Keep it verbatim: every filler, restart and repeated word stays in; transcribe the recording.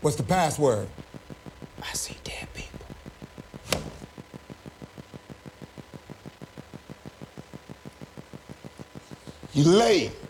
What's the password? I see dead people. You late.